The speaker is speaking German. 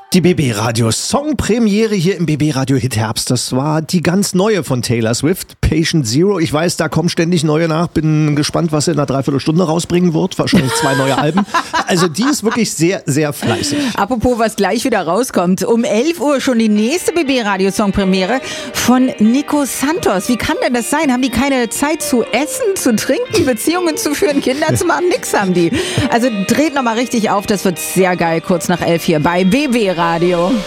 Die BB Radio Songpremiere hier im BB Radio Hit Herbst. Das war die ganz neue von Taylor Swift, Patient Zero. Ich weiß, da kommen ständig neue nach. Bin gespannt, was sie in einer Dreiviertelstunde rausbringen wird. Wahrscheinlich 2 neue Alben. Also die ist wirklich sehr, sehr fleißig. Apropos, was gleich wieder rauskommt. Um 11 Uhr schon die nächste BB Radio Songpremiere von Nico Santos. Wie kann denn das sein? Haben die keine Zeit zu essen, zu trinken, Beziehungen zu führen, Kinder zu machen? Nix haben die. Also dreht nochmal richtig auf. Das wird sehr geil. Kurz nach 11 hier bei BB Radio.